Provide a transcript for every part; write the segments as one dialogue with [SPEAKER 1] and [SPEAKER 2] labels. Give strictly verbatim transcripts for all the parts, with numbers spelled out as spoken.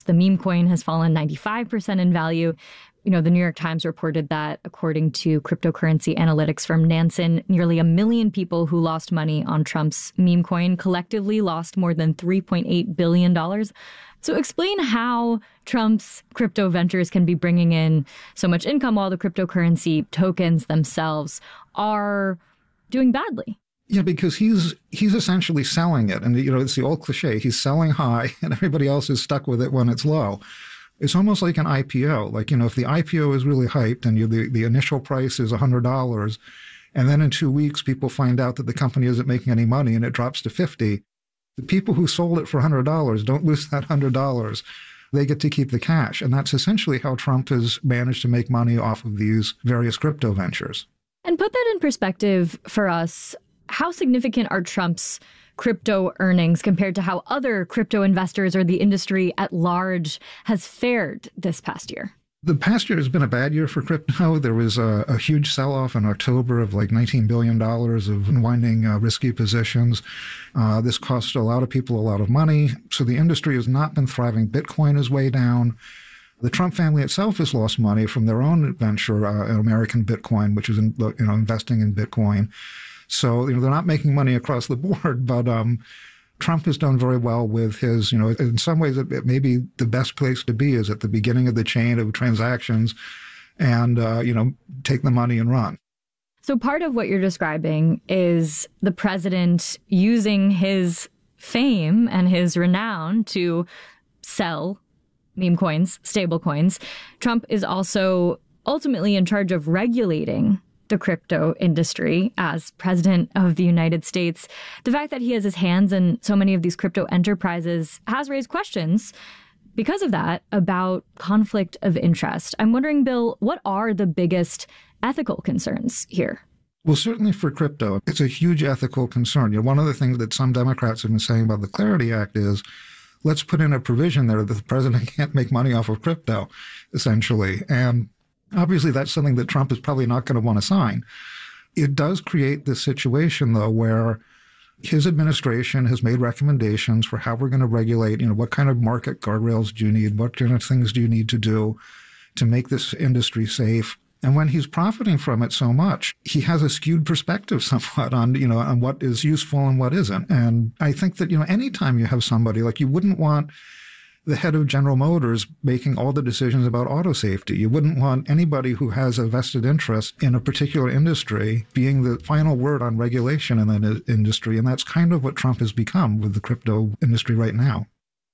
[SPEAKER 1] The meme coin has fallen ninety-five percent in value. You know, the New York Times reported that, according to cryptocurrency analytics firm Nansen, nearly a million people who lost money on Trump's meme coin collectively lost more than three point eight billion dollars. So explain how Trump's crypto ventures can be bringing in so much income while the cryptocurrency tokens themselves are doing badly.
[SPEAKER 2] Yeah, because he's he's essentially selling it. And, you know, it's the old cliche. He's selling high and everybody else is stuck with it when it's low. It's almost like an I P O. Like, you know, if the I P O is really hyped and you, the, the initial price is one hundred dollars, and then in two weeks people find out that the company isn't making any money and it drops to fifty, the people who sold it for one hundred dollars don't lose that one hundred dollars. They get to keep the cash. And that's essentially how Trump has managed to make money off of these various crypto ventures.
[SPEAKER 1] And put that in perspective for us. How significant are Trump's crypto earnings compared to how other crypto investors or the industry at large has fared this past year?
[SPEAKER 2] The past year has been a bad year for crypto. There was a, a huge sell-off in October of like nineteen billion dollars of unwinding uh, risky positions. Uh, this cost a lot of people a lot of money. So the industry has not been thriving. Bitcoin is way down. The Trump family itself has lost money from their own venture, uh, American Bitcoin, which is in, you know, investing in Bitcoin. So, you know, they're not making money across the board, but um, Trump has done very well with his, you know, in some ways, it, it may be the best place to be is at the beginning of the chain of transactions and, uh, you know, take the money and run.
[SPEAKER 1] So part of what you're describing is the president using his fame and his renown to sell meme coins, stable coins. Trump is also ultimately in charge of regulating the crypto industry as president of the United States. The fact that he has his hands in so many of these crypto enterprises has raised questions because of that about conflict of interest. I'm wondering, Bill, what are the biggest ethical concerns here?
[SPEAKER 2] Well, certainly for crypto, it's a huge ethical concern. You know, one of the things that some Democrats have been saying about the Clarity Act is, let's put in a provision there that the president can't make money off of crypto, essentially. And obviously, that's something that Trump is probably not going to want to sign. It does create this situation, though, where his administration has made recommendations for how we're going to regulate, you know, what kind of market guardrails do you need? What kind of things do you need to do to make this industry safe? And when he's profiting from it so much, he has a skewed perspective somewhat on, you know, on what is useful and what isn't. And I think that, you know, anytime you have somebody, like, you wouldn't want the head of General Motors making all the decisions about auto safety. You wouldn't want anybody who has a vested interest in a particular industry being the final word on regulation in that industry. And that's kind of what Trump has become with the crypto industry right now.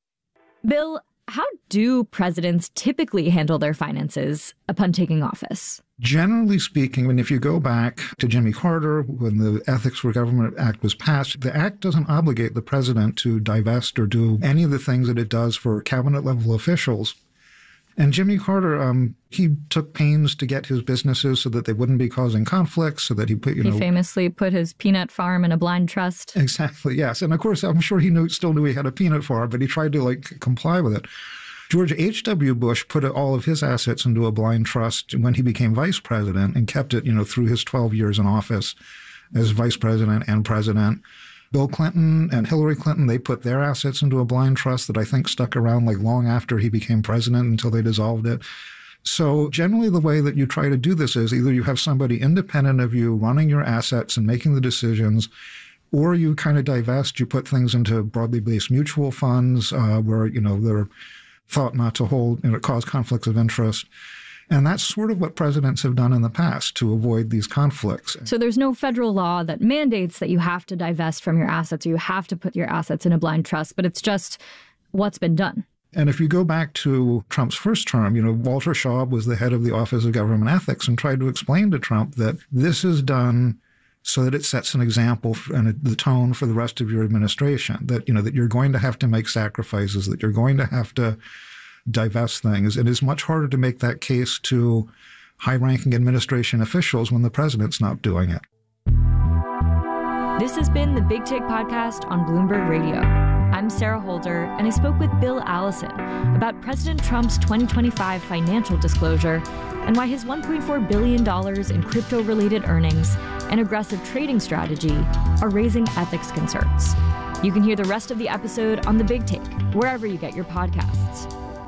[SPEAKER 1] Bill, how do presidents typically handle their finances upon taking office?
[SPEAKER 2] Generally speaking, I mean, if you go back to Jimmy Carter, when the Ethics for Government Act was passed, the act doesn't obligate the president to divest or do any of the things that it does for cabinet-level officials. And Jimmy Carter, um, he took pains to get his businesses so that they wouldn't be causing conflicts, so that he put, you
[SPEAKER 1] he
[SPEAKER 2] know...
[SPEAKER 1] He famously put his peanut farm in a blind trust.
[SPEAKER 2] Exactly, yes. And of course, I'm sure he knew, still knew he had a peanut farm, but he tried to, like, comply with it. George H W. Bush put all of his assets into a blind trust when he became vice president and kept it, you know, through his twelve years in office as vice president and president. Bill Clinton and Hillary Clinton, they put their assets into a blind trust that I think stuck around like long after he became president until they dissolved it. So generally the way that you try to do this is either you have somebody independent of you running your assets and making the decisions, or you kind of divest, you put things into broadly based mutual funds uh, where, you know, they're thought not to hold, you know, cause conflicts of interest. And that's sort of what presidents have done in the past to avoid these conflicts.
[SPEAKER 1] So there's no federal law that mandates that you have to divest from your assets or you have to put your assets in a blind trust, but it's just what's been done.
[SPEAKER 2] And if you go back to Trump's first term, you know, Walter Shaub was the head of the Office of Government Ethics and tried to explain to Trump that this is done so that it sets an example and the tone for the rest of your administration, that, you know, that you're going to have to make sacrifices, that you're going to have to divest things. It is much harder to make that case to high-ranking administration officials when the president's not doing it.
[SPEAKER 1] This has been the Big Take Podcast on Bloomberg Radio. I'm Sarah Holder, and I spoke with Bill Allison about President Trump's twenty twenty-five financial disclosure and why his one point four billion dollars in crypto-related earnings and aggressive trading strategy are raising ethics concerns. You can hear the rest of the episode on The Big Take, wherever you get your podcasts.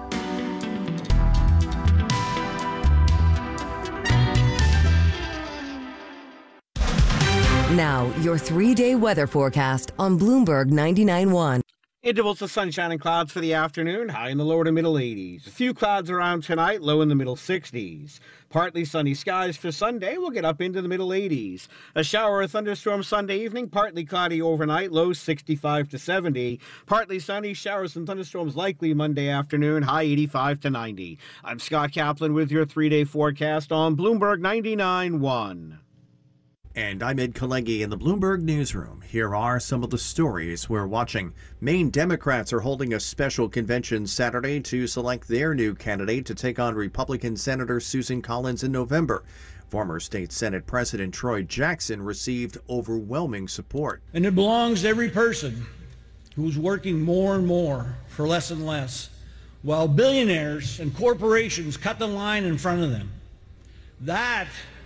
[SPEAKER 3] Now, your three-day weather forecast on Bloomberg ninety-nine point one.
[SPEAKER 4] Intervals of sunshine and clouds for the afternoon, high in the lower to middle eighties. A few clouds around tonight, low in the middle sixties. Partly sunny skies for Sunday, we'll get up into the middle eighties. A shower or thunderstorm Sunday evening, partly cloudy overnight, low sixty-five to seventy. Partly sunny, showers and thunderstorms likely Monday afternoon, high eighty-five to ninety. I'm Scott Kaplan with your three-day forecast on Bloomberg ninety-nine point one.
[SPEAKER 5] And I'm Ed Kalegi in the Bloomberg Newsroom. Here are some of the stories we're watching. Maine Democrats are holding a special convention Saturday to select their new candidate to take on Republican Senator Susan Collins in November. Former State Senate President Troy Jackson received overwhelming support.
[SPEAKER 6] And it belongs to every person who's working more and more for less and less, while billionaires and corporations cut the line in front of them. That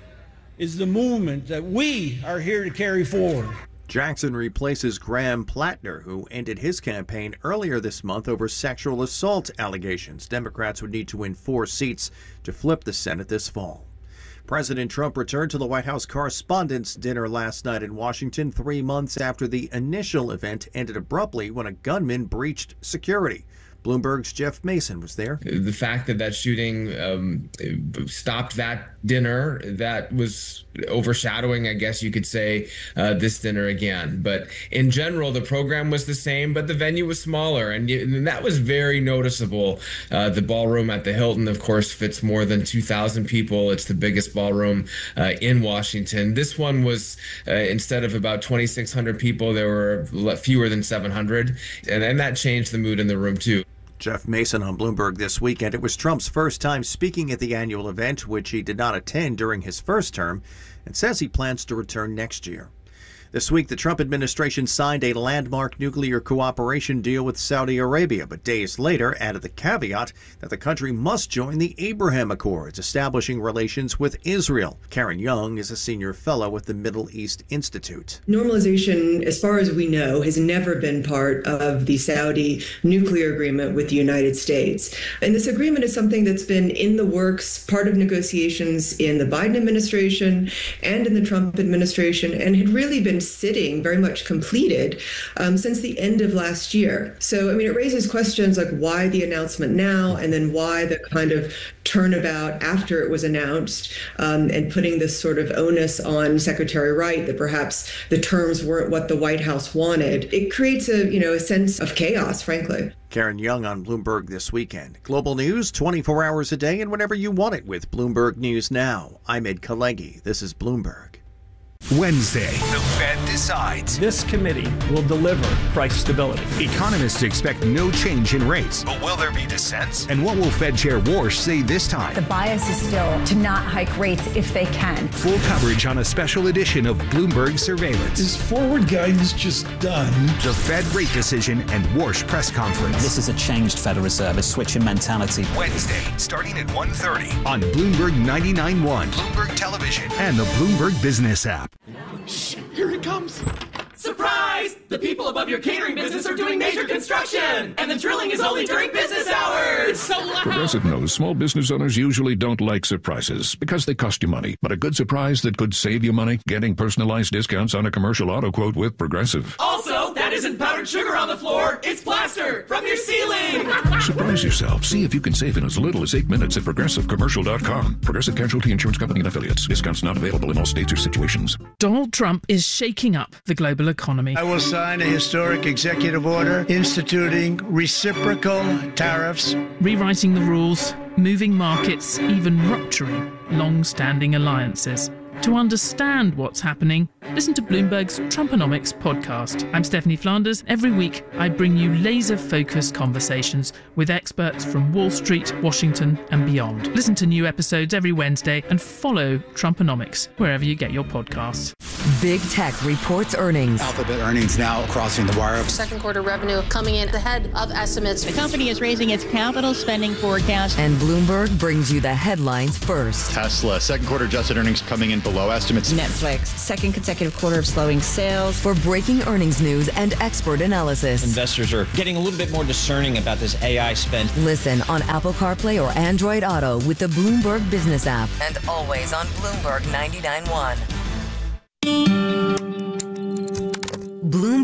[SPEAKER 6] is the movement that we are here to carry forward.
[SPEAKER 5] Jackson replaces Graham Plattner, who ended his campaign earlier this month over sexual assault allegations. Democrats would need to win four seats to flip the Senate this fall. President Trump returned to the White House Correspondents' Dinner last night in Washington, three months after the initial event ended abruptly when a gunman breached security. Bloomberg's Jeff Mason was there.
[SPEAKER 7] The fact that that shooting um, stopped that dinner, that was overshadowing, I guess you could say, uh, this dinner again. But in general, the program was the same, but the venue was smaller, and, and that was very noticeable. Uh, the ballroom at the Hilton, of course, fits more than two thousand people. It's the biggest ballroom uh, in Washington. This one was, uh, instead of about twenty-six hundred people, there were fewer than seven hundred, and, and that changed the mood in the room, too.
[SPEAKER 5] Jeff Mason on Bloomberg this weekend. It was Trump's first time speaking at the annual event, which he did not attend during his first term, and says he plans to return next year. This week, the Trump administration signed a landmark nuclear cooperation deal with Saudi Arabia, but days later added the caveat that the country must join the Abraham Accords, establishing relations with Israel. Karen Young is a senior fellow with the Middle East Institute.
[SPEAKER 8] Normalization, as far as we know, has never been part of the Saudi nuclear agreement with the United States. And this agreement is something that's been in the works, part of negotiations in the Biden administration and in the Trump administration, and had really been sitting very much completed um, since the end of last year. So, I mean, it raises questions like why the announcement now, and then why the kind of turnabout after it was announced, um, and putting this sort of onus on Secretary Wright that perhaps the terms weren't what the White House wanted. It creates a, you know, a sense of chaos, frankly.
[SPEAKER 5] Karen Young on Bloomberg this weekend. Global news twenty-four hours a day and whenever you want it with Bloomberg News Now. I'm Ed Kalegi. This is Bloomberg.
[SPEAKER 9] Wednesday, the Fed decides.
[SPEAKER 10] This committee will deliver price stability.
[SPEAKER 9] Economists expect no change in rates. But will there be dissents? And what will Fed Chair Warsh say this time?
[SPEAKER 11] The bias is still to not hike rates if they can.
[SPEAKER 9] Full coverage on a special edition of Bloomberg Surveillance.
[SPEAKER 12] Is forward guidance just done?
[SPEAKER 9] The Fed rate decision and Warsh press conference.
[SPEAKER 13] This is a changed Federal Reserve, a switch in mentality.
[SPEAKER 9] Wednesday, starting at one thirty on Bloomberg ninety-nine point one, Bloomberg Television, and the Bloomberg Business app.
[SPEAKER 14] Shh, here it comes. Surprise! The people above your catering business are doing major construction, and the drilling is only during business hours. It's so loud.
[SPEAKER 15] Progressive knows small business owners usually don't like surprises because they cost you money. But a good surprise that could save you money, getting personalized discounts on a commercial auto quote with Progressive.
[SPEAKER 14] Also, that isn't powdered sugar on the floor. It's plaster from your ceiling.
[SPEAKER 15] Surprise yourself. See if you can save in as little as eight minutes at progressive commercial dot com. Progressive Casualty Insurance Company and Affiliates. Discounts not available in all states or situations.
[SPEAKER 16] Donald Trump is shaking up the global economy.
[SPEAKER 17] I will sign a historic executive order instituting reciprocal tariffs,
[SPEAKER 16] rewriting the rules, moving markets, even rupturing long-standing alliances. To understand what's happening, listen to Bloomberg's Trumponomics podcast. I'm Stephanie Flanders. Every week, I bring you laser-focused conversations with experts from Wall Street, Washington, and beyond. Listen to new episodes every Wednesday and follow Trumponomics wherever you get your podcasts.
[SPEAKER 3] Big Tech reports earnings.
[SPEAKER 18] Alphabet earnings now crossing the wire.
[SPEAKER 19] Second quarter revenue coming in ahead of estimates.
[SPEAKER 20] The company is raising its capital spending forecast.
[SPEAKER 3] And Bloomberg brings you the headlines first.
[SPEAKER 21] Tesla, second quarter adjusted earnings coming in below estimates.
[SPEAKER 22] Netflix, second consecutive quarter of slowing sales.
[SPEAKER 3] For breaking earnings news and expert analysis.
[SPEAKER 23] Investors are getting a little bit more discerning about this A I spend.
[SPEAKER 3] Listen on Apple CarPlay or Android Auto with the Bloomberg Business app. And always on Bloomberg ninety-nine point one.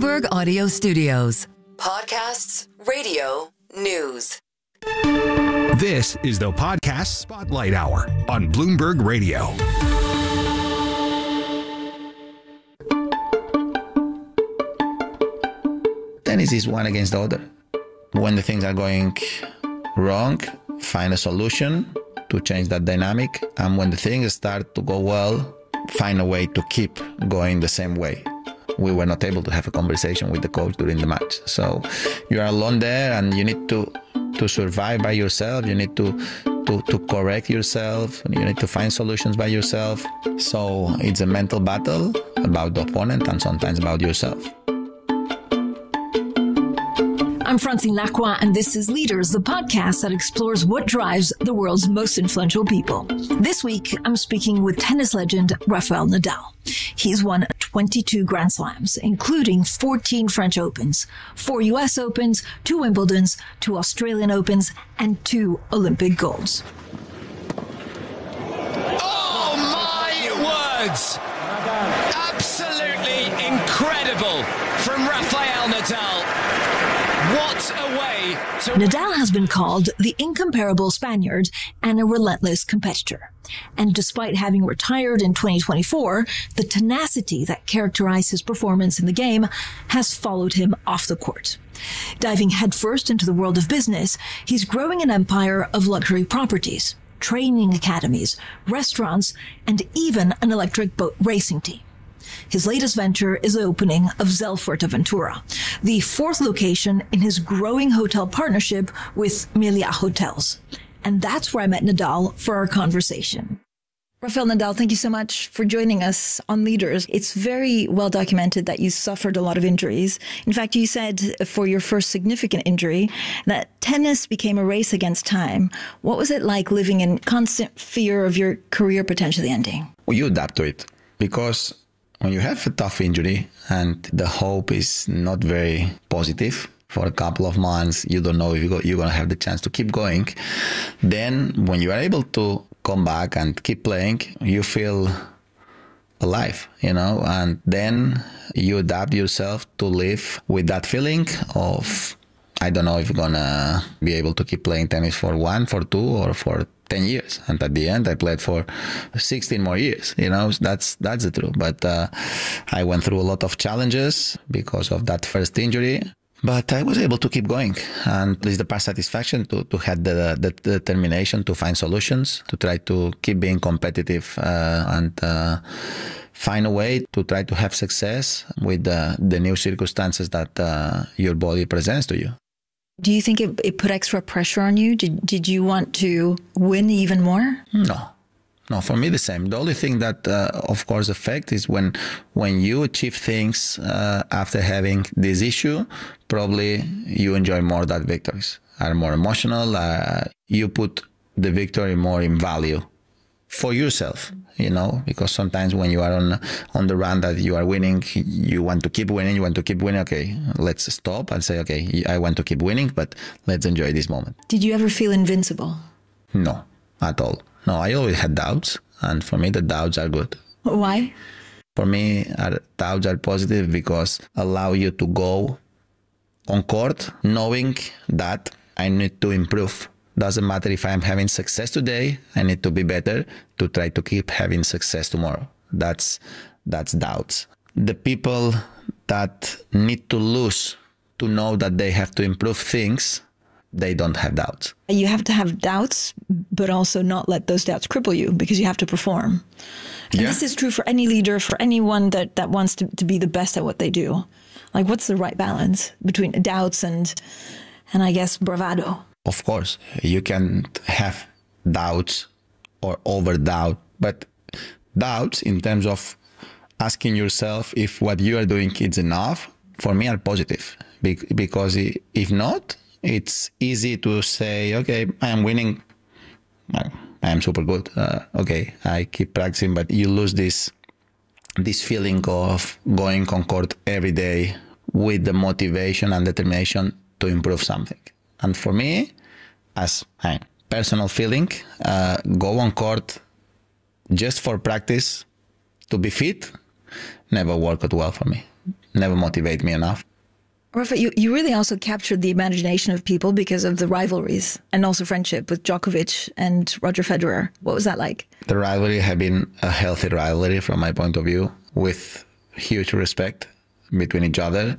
[SPEAKER 3] Bloomberg Audio Studios. Podcasts, radio, news.
[SPEAKER 9] This is the Podcast Spotlight Hour on Bloomberg Radio.
[SPEAKER 1] Tennis is one against the other. When the things are going wrong, find a solution to change that dynamic. And when the things start to go well, find a way to keep going the same way. We were not able to have a conversation with the coach during the match. So you are alone there and you need to, to survive by yourself. You need to, to, to correct yourself. You need to find solutions by yourself. So it's a mental battle about the opponent and sometimes about yourself.
[SPEAKER 2] I'm Francine Lacroix, and this is Leaders, the podcast that explores what drives the world's most influential people. This week, I'm speaking with tennis legend Rafael Nadal. He's won twenty-two Grand Slams, including fourteen French Opens, four U S Opens, two Wimbledons, two Australian Opens, and two Olympic golds.
[SPEAKER 4] Oh, my words! Absolutely incredible from Rafael Nadal. What a way to...
[SPEAKER 2] Nadal has been called the incomparable Spaniard and a relentless competitor. And despite having retired in twenty twenty-four, the tenacity that characterized his performance in the game has followed him off the court. Diving headfirst into the world of business, he's growing an empire of luxury properties, training academies, restaurants, and even an electric boat racing team. His latest venture is the opening of Zel Fuerteventura, the fourth location in his growing hotel partnership with Meliá Hotels. And that's where I met Nadal for our conversation. Rafael Nadal, thank you so much for joining us on Leaders. It's very well documented that you suffered a lot of injuries. In fact, you said for your first significant injury that tennis became a race against time. What was it like living in constant fear of your career potentially ending?
[SPEAKER 1] Well, you adapt to it because when you have a tough injury and the hope is not very positive for a couple of months, you don't know if you're going to have the chance to keep going. Then when you are able to come back and keep playing, you feel alive, you know, and then you adapt yourself to live with that feeling of, I don't know if you're going to be able to keep playing tennis for one, for two, or for ten years. And at the end, I played for sixteen more years. You know, that's that's the truth. But uh, I went through a lot of challenges because of that first injury. But I was able to keep going. And it's the past satisfaction to, to have the, the, the determination to find solutions, to try to keep being competitive uh, and uh, find a way to try to have success with uh, the new circumstances that uh, your body presents to you.
[SPEAKER 2] Do you think it, it put extra pressure on you? Did did you want to win even more?
[SPEAKER 1] No. No, for me, the same. The only thing that, uh, of course, affects is when when you achieve things uh, after having this issue, probably you enjoy more that victories, are more emotional. Uh, you put the victory more in value for yourself, you know, because sometimes when you are on on the run that you are winning, you want to keep winning, you want to keep winning. Okay, let's stop and say, okay, I want to keep winning, but let's enjoy this moment.
[SPEAKER 2] Did you ever feel invincible?
[SPEAKER 1] No, at all. No, I always had doubts, and for me, the doubts are good.
[SPEAKER 2] Why?
[SPEAKER 1] For me, our doubts are positive because allow you to go on court knowing that I need to improve. Doesn't matter if I'm having success today, I need to be better to try to keep having success tomorrow. That's that's doubts. The people that need to lose to know that they have to improve things, they don't have doubts.
[SPEAKER 2] You have to have doubts, but also not let those doubts cripple you because you have to perform. And yeah. This is true for any leader, for anyone that, that wants to, to be the best at what they do. Like, what's the right balance between doubts and, and I guess, bravado?
[SPEAKER 1] Of course, you can have doubts or over-doubt, but doubts in terms of asking yourself if what you are doing is enough, for me, are positive. Because if not, it's easy to say, okay, I am winning. I am super good. Uh, okay, I keep practicing, but you lose this this feeling of going on court every day with the motivation and determination to improve something. And for me, as a personal feeling, uh, go on court just for practice to be fit never worked well for me. never motivate me enough.
[SPEAKER 2] Rafa, you, you really also captured the imagination of people because of the rivalries and also friendship with Djokovic and Roger Federer. What was that like?
[SPEAKER 1] The rivalry had been a healthy rivalry from my point of view, with huge respect between each other.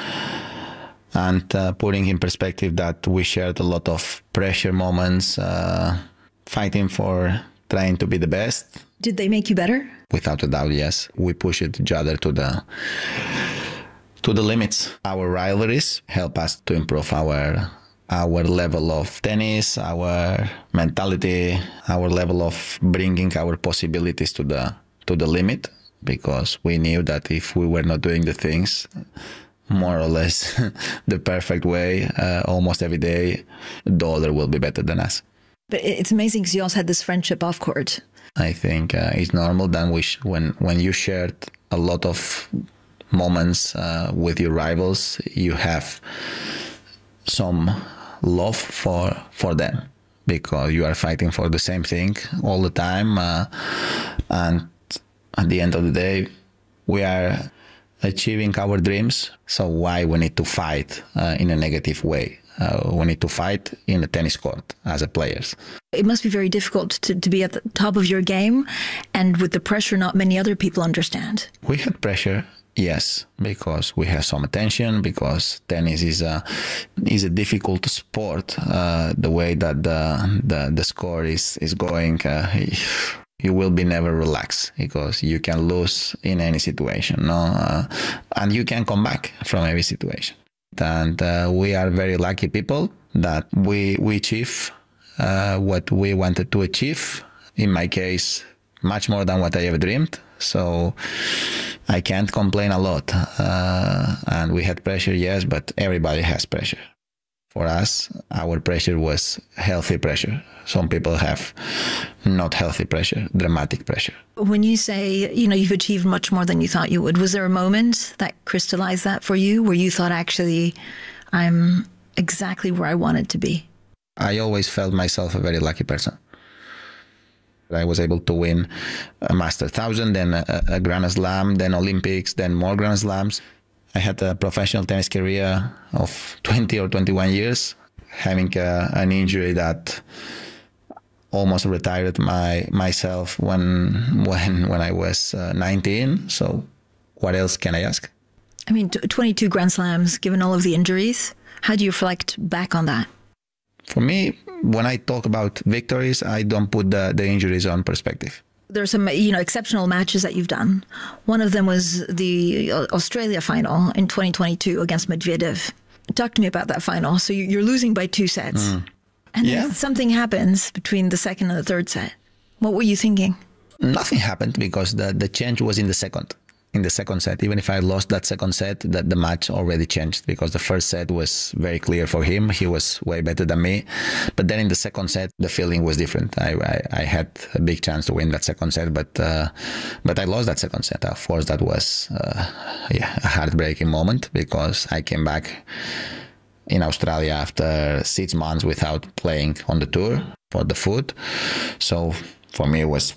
[SPEAKER 1] And uh, putting in perspective that we shared a lot of pressure moments, uh, fighting for trying to be the best.
[SPEAKER 2] Did they make you better?
[SPEAKER 1] Without a doubt, yes. We pushed each other to the to the limits. Our rivalries help us to improve our our level of tennis, our mentality, our level of bringing our possibilities to the to the limit, because we knew that if we were not doing the things more or less the perfect way uh, almost every day, the other will be better than us.
[SPEAKER 2] But it's amazing because you also had this friendship off court.
[SPEAKER 1] I think uh, it's normal that we sh- when when you shared a lot of moments uh, with your rivals, you have some love for for them, because you are fighting for the same thing all the time, uh, and at the end of the day, we are achieving our dreams. So why we need to fight uh, in a negative way? Uh, we need to fight in the tennis court as a players.
[SPEAKER 2] It must be very difficult to, to be at the top of your game, and with the pressure not many other people understand.
[SPEAKER 1] We had pressure, yes, because we have some attention, because tennis is a is a difficult sport. Uh, the way that the the, the score is is going, uh, you will be never relaxed, because you can lose in any situation, no, uh, and you can come back from every situation. And uh, we are very lucky people that we we achieve uh, what we wanted to achieve. In my case, much more than what I ever dreamed. So I can't complain a lot. Uh, and we had pressure, yes, but everybody has pressure. For us, our pressure was healthy pressure. Some people have not healthy pressure, dramatic pressure.
[SPEAKER 2] When you say, you know, you've achieved much more than you thought you would, was there a moment that crystallized that for you, where you thought, actually, I'm exactly where I wanted to be?
[SPEAKER 1] I always felt myself a very lucky person. I was able to win a Master one thousand, then a, a Grand Slam, then Olympics, then more Grand Slams. I had a professional tennis career of twenty or twenty-one years, having a, an injury that almost retired my myself when when when I was uh, nineteen. So what else can I ask?
[SPEAKER 2] I mean, twenty-two Grand Slams, given all of the injuries. How do you reflect back on that?
[SPEAKER 1] For me, when I talk about victories, I don't put the, the injuries on perspective.
[SPEAKER 2] There's some, you know, exceptional matches that you've done. One of them was the Australia final in twenty twenty-two against Medvedev. Talk to me about that final. So you're losing by two sets. Mm. And yeah. then something happens between the second and the third set. What were you thinking?
[SPEAKER 1] Nothing happened, because the, the change was in the second. In the second set, even if I lost that second set, that the match already changed, because the first set was very clear for him. He was way better than me. But then in the second set, the feeling was different. I I, I had a big chance to win that second set, but uh, but I lost that second set. Of course, that was uh, yeah a heartbreaking moment, because I came back in Australia after six months without playing on the tour for the foot. So for me, it was.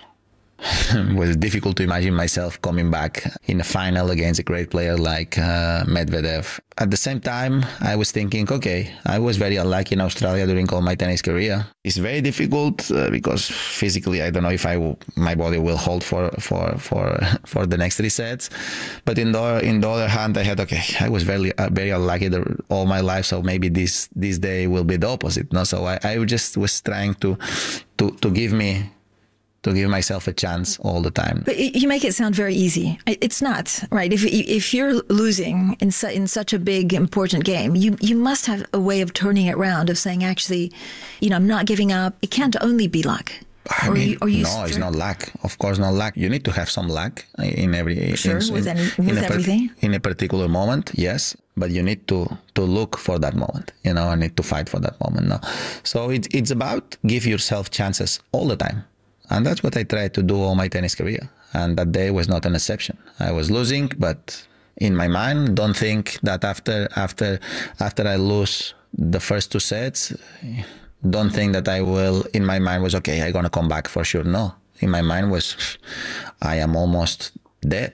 [SPEAKER 1] It was difficult to imagine myself coming back in a final against a great player like uh, Medvedev. At the same time, I was thinking, okay, I was very unlucky in Australia during all my tennis career. It's very difficult uh, because physically, I don't know if I will, my body will hold for for for for the next three sets. But in the in the other hand, I had okay, I was very uh, very unlucky the, all my life, so maybe this this day will be the opposite. No, so I, I just was trying to to to give me. to give myself a chance all the time.
[SPEAKER 2] But you make it sound very easy. It's not, right? If if you're losing in su- in such a big, important game, you, you must have a way of turning it around, of saying, actually, you know, I'm not giving up. It can't only be luck.
[SPEAKER 1] I
[SPEAKER 2] or
[SPEAKER 1] mean,
[SPEAKER 2] you, or you
[SPEAKER 1] no,
[SPEAKER 2] str-
[SPEAKER 1] it's not luck. Of course, not luck. You need to have some luck in every...
[SPEAKER 2] Sure,
[SPEAKER 1] in,
[SPEAKER 2] with, any,
[SPEAKER 1] in
[SPEAKER 2] with
[SPEAKER 1] a
[SPEAKER 2] everything.
[SPEAKER 1] Per, in a particular moment, yes. But you need to, to look for that moment, you know, and need to fight for that moment. No? So it, it's about give yourself chances all the time. And that's what I tried to do all my tennis career. And that day was not an exception. I was losing, but in my mind, don't think that after after after I lose the first two sets, don't think that I will, in my mind was, okay, I'm going to come back for sure. No. In my mind was, I am almost dead.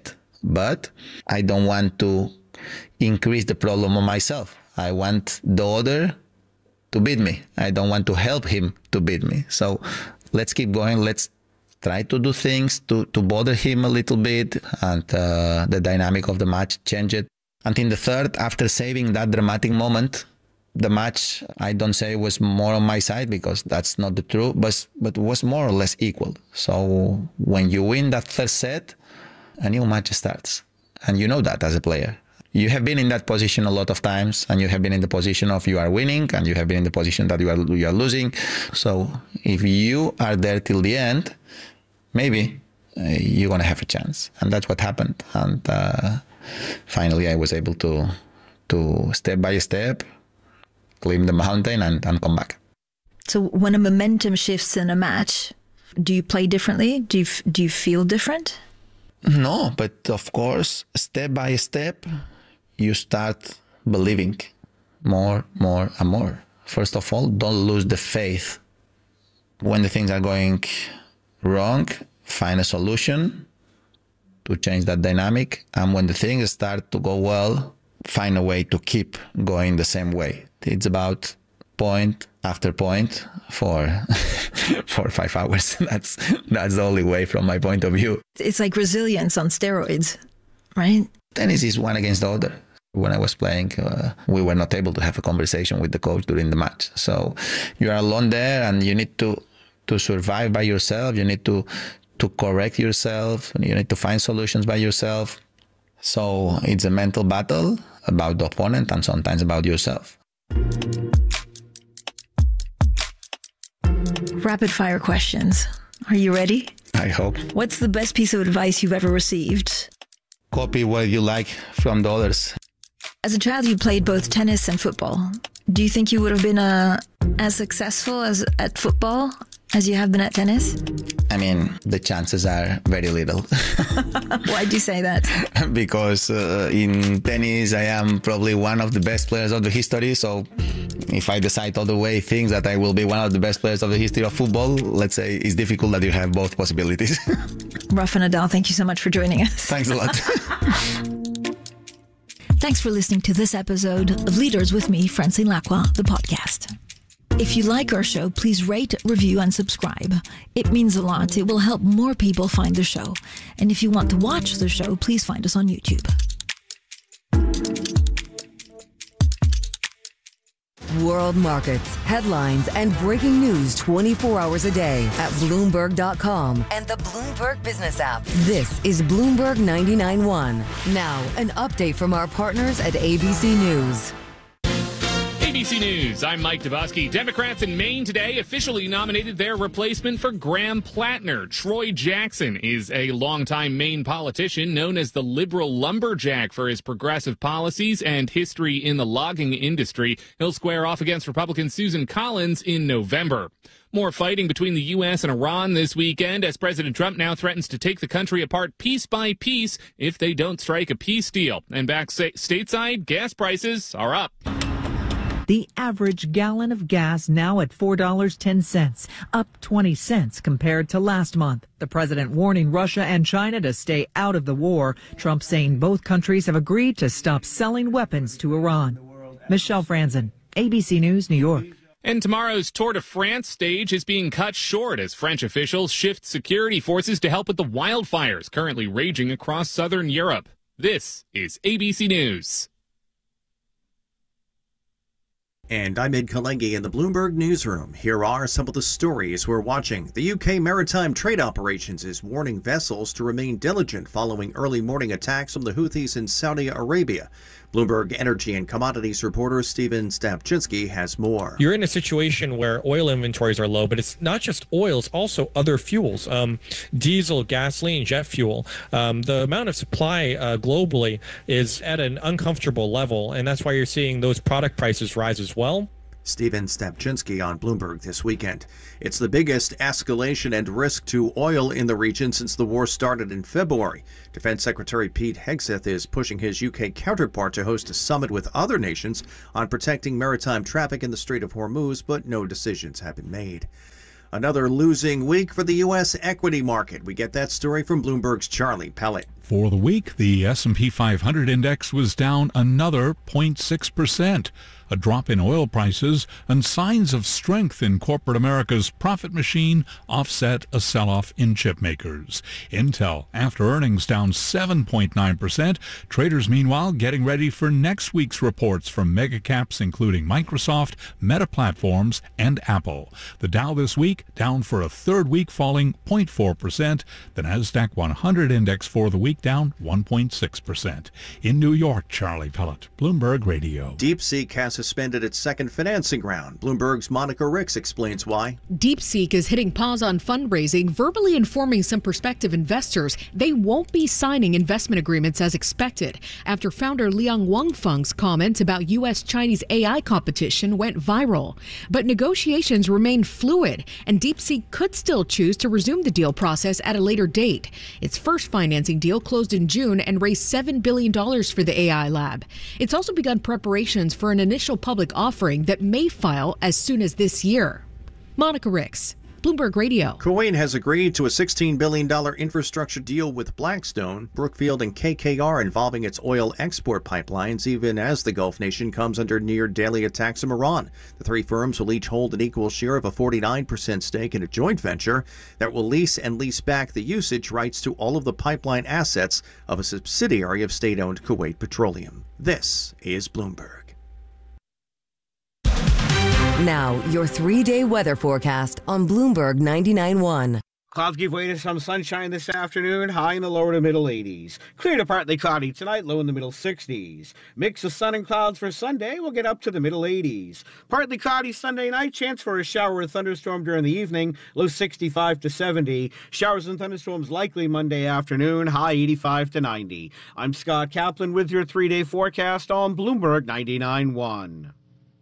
[SPEAKER 1] but I don't want to increase the problem on myself. I want the other to beat me. I don't want to help him to beat me. So let's keep going. Let's try to do things to, to bother him a little bit, and uh, the dynamic of the match changed. And in the third, after saving that dramatic moment, the match, I don't say was more on my side because that's not the truth, but, but was more or less equal. So when you win that third set, a new match starts. And you know that as a player. You have been in that position a lot of times, and you have been in the position of you are winning, and you have been in the position that you are, you are losing. So if you are there till the end, maybe uh, you're going to have a chance. And that's what happened. And uh, finally, I was able to, to step by step, climb the mountain and, and come back.
[SPEAKER 2] So when a momentum shifts in a match, do you play differently? Do you, do you feel different?
[SPEAKER 1] No, but of course, step by step, you start believing more, more and more. First of all, don't lose the faith. When the things are going wrong, find a solution to change that dynamic. And when the things start to go well, find a way to keep going the same way. It's about point after point for for five hours. That's that's the only way from my point of view.
[SPEAKER 2] It's like resilience on steroids, right?
[SPEAKER 1] Tennis is one against the other. When I was playing, uh, we were not able to have a conversation with the coach during the match. So you are alone there, and you need to to survive by yourself. You need to to correct yourself. You need to find solutions by yourself. So it's a mental battle about the opponent and sometimes about yourself.
[SPEAKER 2] Rapid fire questions. Are you ready?
[SPEAKER 1] I hope.
[SPEAKER 2] What's the best piece of advice you've ever received?
[SPEAKER 1] Copy what you like from the others.
[SPEAKER 2] As a child, you played both tennis and football. Do you think you would have been uh, as successful as at football as you have been at tennis?
[SPEAKER 1] I mean, the chances are very little.
[SPEAKER 2] Why do you say that?
[SPEAKER 1] Because uh, in tennis, I am probably one of the best players of the history. So if I decide all the way things that I will be one of the best players of the history of football, let's say it's difficult that you have both possibilities.
[SPEAKER 2] Rafa Nadal, thank you so much for joining us.
[SPEAKER 1] Thanks a lot.
[SPEAKER 2] Thanks for listening to this episode of Leaders with me, Francine Lacroix, the podcast. If you like our show, please rate, review, and subscribe. It means a lot. It will help more people find the show. And if you want to watch the show, please find us on YouTube.
[SPEAKER 3] World markets, headlines, and breaking news twenty-four hours a day at Bloomberg dot com and the Bloomberg Business app. This is Bloomberg ninety-nine point one. Now, an update from our partners at A B C News.
[SPEAKER 6] A B C News, I'm Mike Dubosky. Democrats in Maine today officially nominated their replacement for Graham Plattner. Troy Jackson is a longtime Maine politician known as the liberal lumberjack for his progressive policies and history in the logging industry. He'll square off against Republican Susan Collins in November. More fighting between the U S and Iran this weekend as President Trump now threatens to take the country apart piece by piece if they don't strike a peace deal. And back stateside, gas prices are up.
[SPEAKER 7] The average gallon of gas now at four dollars and ten cents, up twenty cents compared to last month. The president warning Russia and China to stay out of the war. Trump saying both countries have agreed to stop selling weapons to Iran. Michelle Franzen, A B C News, New York.
[SPEAKER 6] And tomorrow's Tour de France stage is being cut short as French officials shift security forces to help with the wildfires currently raging across southern Europe. This is A B C News.
[SPEAKER 5] And I'm Ed Kalengi in the Bloomberg Newsroom. Here are some of the stories we're watching. The U K Maritime Trade Operations is warning vessels to remain diligent following early morning attacks from the Houthis in Saudi Arabia. Bloomberg Energy and Commodities reporter Stephen Stapczynski has more.
[SPEAKER 8] You're in a situation where oil inventories are low, but it's not just oil, it's also other fuels, um, diesel, gasoline, jet fuel. Um, the amount of supply uh, globally is at an uncomfortable level, and that's why you're seeing those product prices rise as well.
[SPEAKER 5] Stephen Stapczynski on Bloomberg this weekend. It's the biggest escalation and risk to oil in the region since the war started in February. Defense Secretary Pete Hegseth is pushing his U K counterpart to host a summit with other nations on protecting maritime traffic in the Strait of Hormuz, but no decisions have been made. Another losing week for the U S equity market. We get that story from Bloomberg's Charlie Pellet.
[SPEAKER 10] For the week, the S and P five hundred index was down another zero point six percent. A drop in oil prices and signs of strength in corporate America's profit machine offset a sell-off in chip makers. Intel, after earnings, down seven point nine percent. Traders, meanwhile, getting ready for next week's reports from mega caps including Microsoft, Meta Platforms, and Apple. The Dow this week down for a third week, falling zero point four percent. The Nasdaq one hundred index for the week down one point six percent. In New York, Charlie Pellet, Bloomberg Radio.
[SPEAKER 5] DeepSeek has suspended its second financing round. Bloomberg's Monica Ricks explains why.
[SPEAKER 11] DeepSeek is hitting pause on fundraising, verbally informing some prospective investors they won't be signing investment agreements as expected after founder Liang Wangfeng's comments about U S-Chinese A I competition went viral. But negotiations remain fluid, and DeepSeek could still choose to resume the deal process at a later date. Its first financing deal closed in June and raised seven billion dollars for the A I lab. It's also begun preparations for an initial public offering that may file as soon as this year. Monica Ricks, Bloomberg Radio.
[SPEAKER 5] Kuwait has agreed to a sixteen billion dollars infrastructure deal with Blackstone, Brookfield, and K K R involving its oil export pipelines, even as the Gulf nation comes under near-daily attacks from Iran. The three firms will each hold an equal share of a forty-nine percent stake in a joint venture that will lease and lease back the usage rights to all of the pipeline assets of a subsidiary of state-owned Kuwait Petroleum. This is Bloomberg.
[SPEAKER 3] Now, your three-day weather forecast on Bloomberg ninety-nine point one.
[SPEAKER 12] Clouds give way to some sunshine this afternoon, high in the lower to middle eighties. Clear to partly cloudy tonight, low in the middle sixties. Mix of sun and clouds for Sunday, we'll get up to the middle eighties. Partly cloudy Sunday night, chance for a shower or thunderstorm during the evening, low sixty-five to seventy. Showers and thunderstorms likely Monday afternoon, high eighty-five to ninety. I'm Scott Kaplan with your three-day forecast on Bloomberg ninety-nine point one.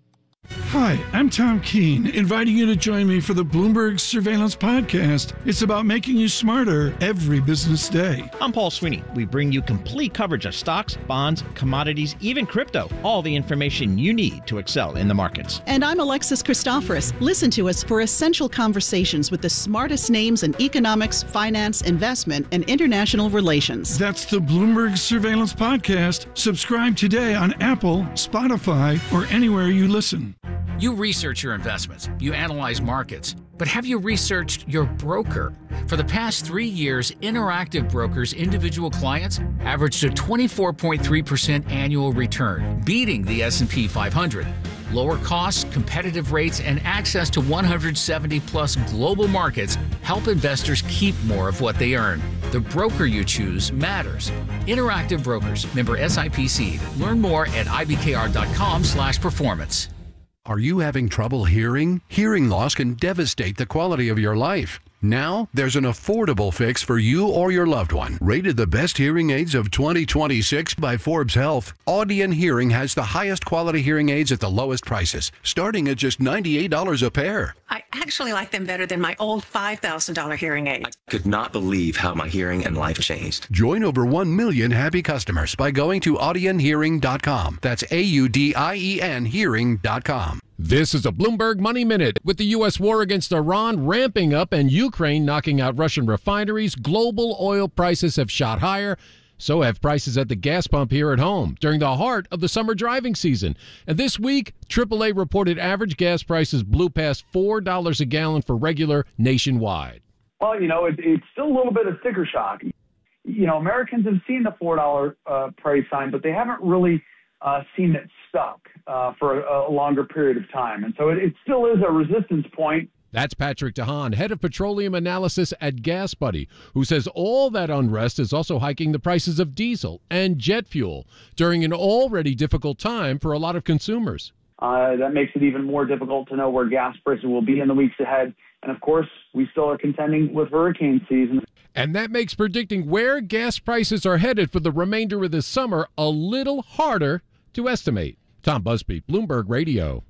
[SPEAKER 24] Hi, I'm Tom Keene, inviting you to join me for the Bloomberg Surveillance Podcast. It's about making you smarter every business day.
[SPEAKER 25] I'm Paul Sweeney. We bring you complete coverage of stocks, bonds, commodities, even crypto. All the information you need to excel in the markets.
[SPEAKER 26] And I'm Alexis Christoforous. Listen to us for essential conversations with the smartest names in economics, finance, investment, and international relations.
[SPEAKER 24] That's the Bloomberg Surveillance Podcast. Subscribe today on Apple, Spotify, or anywhere you listen.
[SPEAKER 27] You research your investments, you analyze markets, but have you researched your broker? For the past three years, Interactive Brokers' individual clients averaged a twenty-four point three percent annual return, beating the S and P five hundred. Lower costs, competitive rates, and access to one hundred seventy plus global markets help investors keep more of what they earn. The broker you choose matters. Interactive Brokers, member S I P C. Learn more at I B K R dot com slash performance.
[SPEAKER 28] Are you having trouble hearing? Hearing loss can devastate the quality of your life. Now, there's an affordable fix for you or your loved one. Rated the best hearing aids of twenty twenty-six by Forbes Health, Audion Hearing has the highest quality hearing aids at the lowest prices, starting at just ninety-eight dollars a pair.
[SPEAKER 29] I actually like them better than my old five thousand dollars hearing aid.
[SPEAKER 30] I could not believe how my hearing and life changed.
[SPEAKER 28] Join over one million happy customers by going to audion hearing dot com. That's A U D I E N hearing dot com.
[SPEAKER 31] This is a Bloomberg Money Minute. With the U S war against Iran ramping up and Ukraine knocking out Russian refineries, global oil prices have shot higher. So have prices at the gas pump here at home during the heart of the summer driving season. And this week, triple A reported average gas prices blew past four dollars a gallon for regular nationwide.
[SPEAKER 32] Well, you know, it, it's still a little bit of sticker shock. You know, Americans have seen the four dollars uh, price sign, but they haven't really uh, seen it stuck uh, for a, a longer period of time. And so it, it still is a resistance point.
[SPEAKER 31] That's Patrick DeHaan, head of petroleum analysis at GasBuddy, who says all that unrest is also hiking the prices of diesel and jet fuel during an already difficult time for a lot of consumers.
[SPEAKER 32] Uh, that makes it even more difficult to know where gas prices will be in the weeks ahead. And, of course, we still are contending with hurricane season.
[SPEAKER 31] And that makes predicting where gas prices are headed for the remainder of this summer a little harder to estimate. Tom Busby, Bloomberg Radio.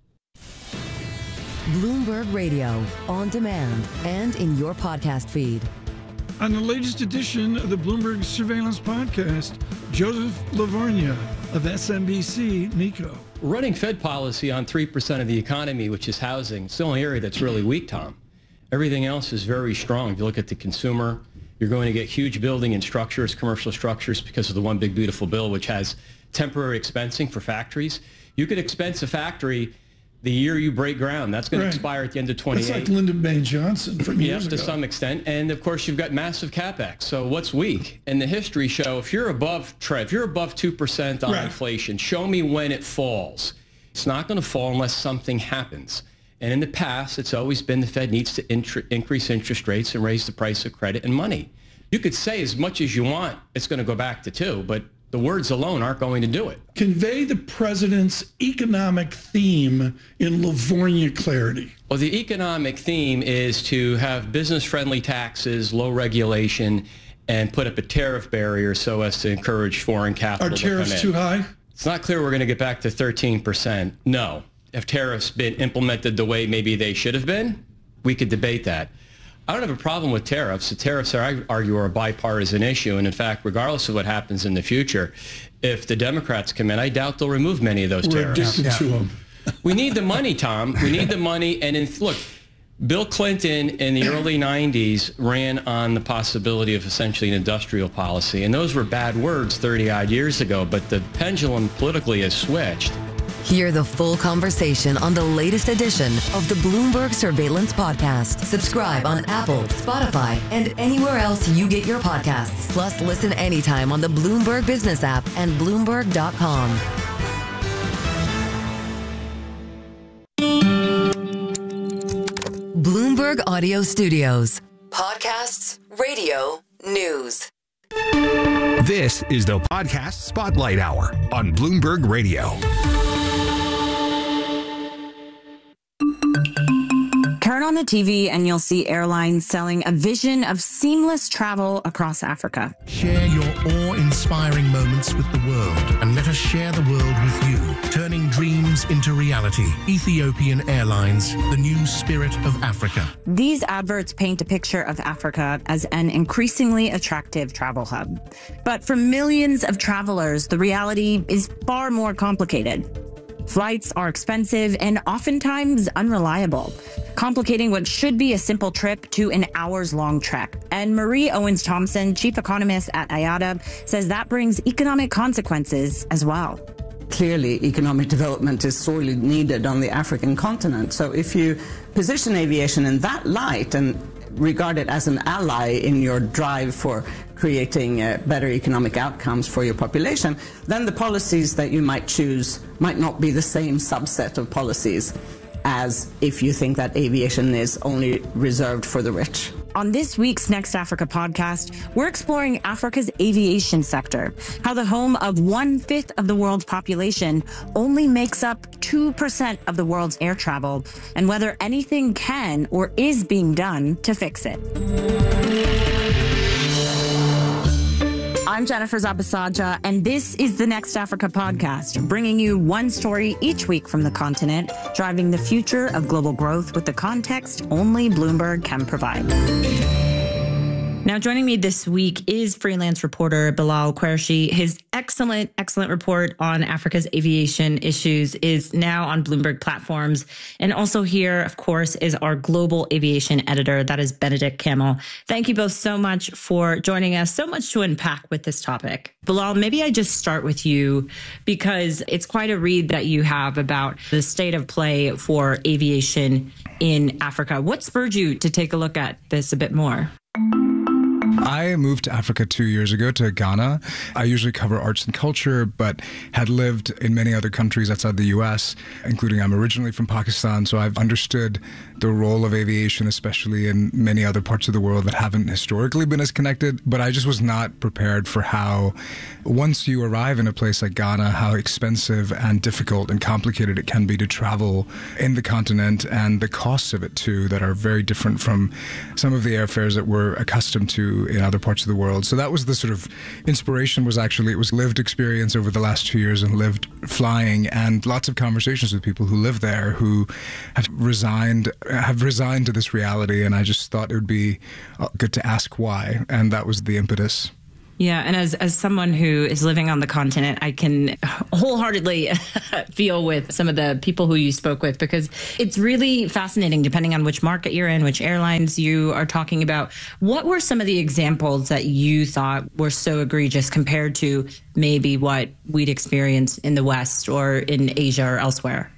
[SPEAKER 3] Bloomberg Radio, on demand and in your podcast feed.
[SPEAKER 24] On the latest edition of the Bloomberg Surveillance Podcast, Joseph Lavarnia of S N B C Nico.
[SPEAKER 33] Running Fed policy on three percent of the economy, which is housing, it's the only area that's really weak, Tom.
[SPEAKER 9] Everything else is very strong. If you look at the consumer, you're going to get huge building and structures, commercial structures, because of the One Big Beautiful Bill, which has temporary expensing for factories. You could expense a factory the year you break ground. That's going
[SPEAKER 24] Right.
[SPEAKER 9] to expire at the end of twenty-eight.
[SPEAKER 24] It's like Lyndon Baines Johnson from years
[SPEAKER 9] Yes, to
[SPEAKER 24] ago.
[SPEAKER 9] some extent. And of course, you've got massive capex. So what's weak? And the history show, if you're above, Trev, if you're above two percent on
[SPEAKER 24] Right.
[SPEAKER 9] inflation, show me when it falls. It's not going to fall unless something happens. And in the past, it's always been the Fed needs to intr- increase interest rates and raise the price of credit and money. You could say as much as you want, it's going to go back to two, but the words alone aren't going to do it.
[SPEAKER 24] Convey the president's economic theme in Livornia clarity.
[SPEAKER 9] Well, the economic theme is to have business-friendly taxes, low regulation, and put up a tariff barrier so as to encourage foreign capital
[SPEAKER 24] Are
[SPEAKER 9] to come in.
[SPEAKER 24] tariffs too high?
[SPEAKER 9] It's not clear we're going to get back to thirteen percent. No. Have tariffs been implemented the way maybe they should have been? We could debate that. I don't have a problem with tariffs. The tariffs, are, I argue, are a bipartisan issue. And in fact, regardless of what happens in the future, if the Democrats come in, I doubt they'll remove many of those
[SPEAKER 24] We're
[SPEAKER 9] tariffs.
[SPEAKER 24] addicted to them.
[SPEAKER 9] We need the money, Tom. We need the money. And in, look, Bill Clinton in the early nineties ran on the possibility of essentially an industrial policy. And those were bad words thirty-odd years ago. But the pendulum politically has switched.
[SPEAKER 3] Hear the full conversation on the latest edition of the Bloomberg Surveillance Podcast. Subscribe on Apple, Spotify, and anywhere else you get your podcasts. Plus, listen anytime on the Bloomberg Business app and Bloomberg dot com. Bloomberg Audio Studios. Podcasts, radio, news.
[SPEAKER 13] This is the Podcast Spotlight Hour on Bloomberg Radio.
[SPEAKER 14] Turn on the T V and you'll see airlines selling a vision of seamless travel across Africa.
[SPEAKER 15] Share your awe-inspiring moments with the world and let us share the world with you. Turning dreams into reality. Ethiopian Airlines, the new spirit of Africa.
[SPEAKER 14] These adverts paint a picture of Africa as an increasingly attractive travel hub. But for millions of travelers, the reality is far more complicated. Flights are expensive and oftentimes unreliable, complicating what should be a simple trip to an hours-long trek. And Marie Owens-Thompson, chief economist at I A T A, says that brings economic consequences as well.
[SPEAKER 16] Clearly, economic development is sorely needed on the African continent. So if you position aviation in that light and regard it as an ally in your drive for creating uh, better economic outcomes for your population, then the policies that you might choose might not be the same subset of policies as if you think that aviation is only reserved for the rich.
[SPEAKER 14] On this week's Next Africa podcast, we're exploring Africa's aviation sector, how the home of one-fifth of the world's population only makes up two percent of the world's air travel, and whether anything can or is being done to fix it. I'm Jennifer Zabasaja, and this is the Next Africa podcast, bringing you one story each week from the continent, driving the future of global growth with the context only Bloomberg can provide.
[SPEAKER 17] Now, joining me this week is freelance reporter Bilal Qureshi. His excellent, excellent report on Africa's aviation issues is now on Bloomberg platforms. And also here, of course, is our global aviation editor. That is Benedict Camel. Thank you both so much for joining us. So much to unpack with this topic. Bilal, maybe I just start with you because it's quite a read that you have about the state of play for aviation in Africa. What spurred you to take a look at this a bit more?
[SPEAKER 18] I moved to Africa two years ago to Ghana. I usually cover arts and culture, but had lived in many other countries outside the U S, including I'm originally from Pakistan, so I've understood the role of aviation, especially in many other parts of the world that haven't historically been as connected. But I just was not prepared for how, once you arrive in a place like Ghana, how expensive and difficult and complicated it can be to travel in the continent, and the costs of it too that are very different from some of the airfares that we're accustomed to in other parts of the world. So that was the sort of inspiration, was actually, it was lived experience over the last two years and lived flying, and lots of conversations with people who live there who have resigned, have resigned to this reality. And I just thought it would be good to ask why. And that was the impetus.
[SPEAKER 17] Yeah, and as as someone who is living on the continent, I can wholeheartedly feel with some of the people who you spoke with, because it's really fascinating depending on which market you're in, which airlines you are talking about. What were some of the examples that you thought were so egregious compared to maybe what we'd experience in the West or in Asia or elsewhere?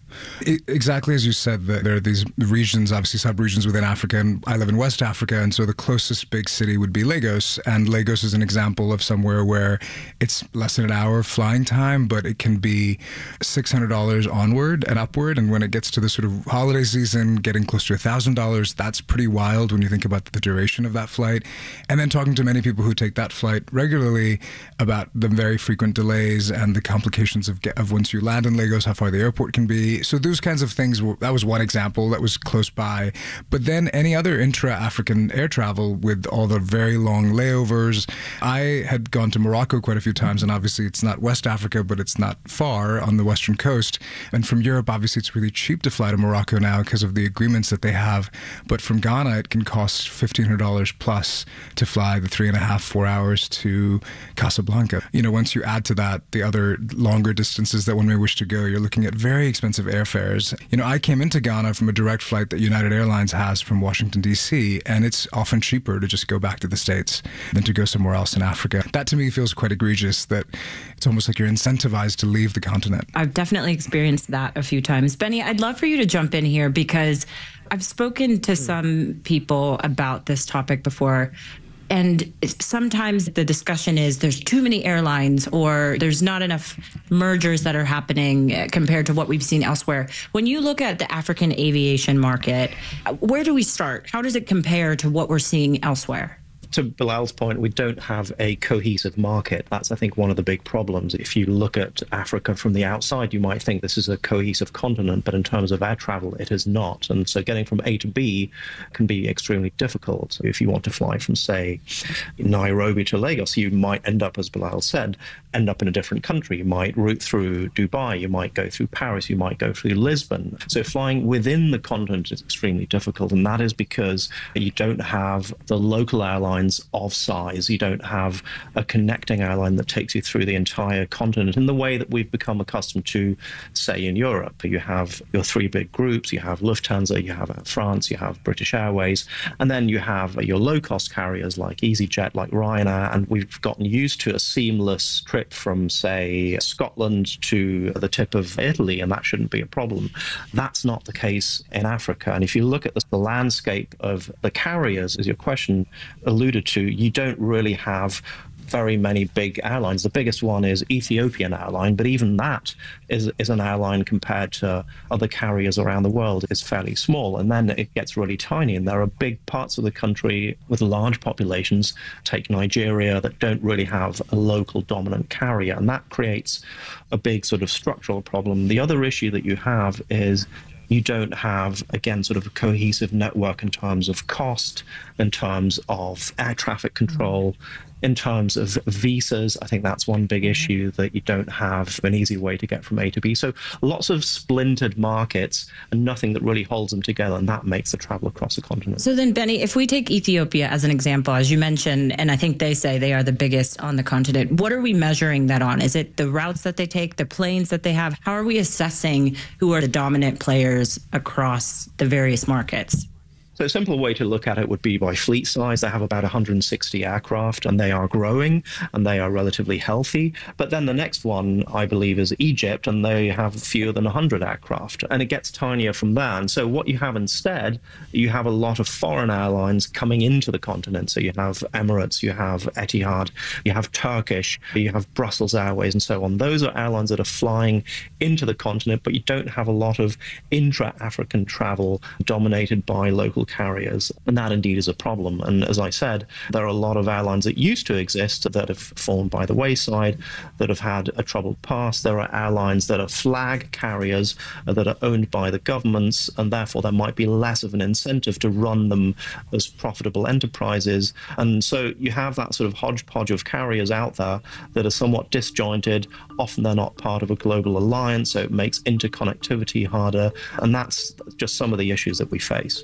[SPEAKER 18] Exactly as you said, that there are these regions, obviously sub-regions within Africa, and I live in West Africa, and so the closest big city would be Lagos, and Lagos is an example of somewhere where it's less than an hour flying time, but it can be six hundred dollars onward and upward, and when it gets to the sort of holiday season, getting close to one thousand dollars, that's pretty wild when you think about the duration of that flight. And then talking to many people who take that flight regularly about the very frequent delays and the complications of, of once you land in Lagos, how far the airport can be. So those kinds of things, that was one example that was close by. But then any other intra-African air travel with all the very long layovers. I had gone to Morocco quite a few times, and obviously it's not West Africa, but it's not far on the western coast. And from Europe, obviously it's really cheap to fly to Morocco now because of the agreements that they have. But from Ghana, it can cost fifteen hundred dollars plus to fly the three and a half, four hours to Casablanca. You know, once you add to that the other longer distances that one may wish to go, you're looking at very expensive airfares. You know, I came into Ghana from a direct flight that United Airlines has from Washington, D C, and it's often cheaper to just go back to the States than to go somewhere else in Africa. That to me feels quite egregious, that it's almost like you're incentivized to leave the continent.
[SPEAKER 17] I've definitely experienced that a few times. Benny, I'd love for you to jump in here, because I've spoken to some people about this topic before. And sometimes the discussion is there's too many airlines, or there's not enough mergers that are happening compared to what we've seen elsewhere. When you look at the African aviation market, where do we start? How does it compare to what we're seeing elsewhere?
[SPEAKER 1] To Bilal's point, we don't have a cohesive market. That's, I think, one of the big problems. If you look at Africa from the outside, you might think this is a cohesive continent, but in terms of air travel, it is not. And so getting from A to B can be extremely difficult. If you want to fly from, say, Nairobi to Lagos, you might end up, as Bilal said, end up in a different country. You might route through Dubai, you might go through Paris, you might go through Lisbon. So flying within the continent is extremely difficult, and that is because you don't have the local airlines of size. You don't have a connecting airline that takes you through the entire continent in the way that we've become accustomed to, say, in Europe. You have your three big groups. You have Lufthansa, you have Air France, you have British Airways, and then you have your low-cost carriers like EasyJet, like Ryanair, and we've gotten used to a seamless trip from, say, Scotland to the tip of Italy, and that shouldn't be a problem. That's not the case in Africa. And if you look at the, the landscape of the carriers, as your question alluded to, you don't really have very many big airlines. The biggest one is Ethiopian Airline, but even that is, is an airline compared to other carriers around the world is fairly small. And then it gets really tiny. And there are big parts of the country with large populations, take Nigeria, that don't really have a local dominant carrier. And that creates a big sort of structural problem. The other issue that you have is you don't have, again, sort of a cohesive network in terms of cost, in terms of air traffic control, in terms of visas. I think that's one big issue, that you don't have an easy way to get from A to B. So lots of splintered markets and nothing that really holds them together, and that makes the travel across the continent.
[SPEAKER 17] So then, Benny, if we take Ethiopia as an example, as you mentioned, and I think they say they are the biggest on the continent, what are we measuring that on? Is it the routes that they take, the planes that they have? How are we assessing who are the dominant players across the various markets?
[SPEAKER 1] So a simple way to look at it would be by fleet size. They have about one hundred sixty aircraft, and they are growing, and they are relatively healthy. But then the next one, I believe, is Egypt, and they have fewer than one hundred aircraft, and it gets tinier from there. And so what you have instead, you have a lot of foreign airlines coming into the continent. So you have Emirates, you have Etihad, you have Turkish, you have Brussels Airways, and so on. Those are airlines that are flying into the continent, but you don't have a lot of intra-African travel dominated by local carriers, and that indeed is a problem. And as I said, there are a lot of airlines that used to exist that have fallen by the wayside, that have had a troubled past. There are airlines that are flag carriers that are owned by the governments, and therefore there might be less of an incentive to run them as profitable enterprises. And so you have that sort of hodgepodge of carriers out there that are somewhat disjointed. Often they're not part of a global alliance, so it makes interconnectivity harder, and that's just some of the issues that we face.
[SPEAKER 17] It's been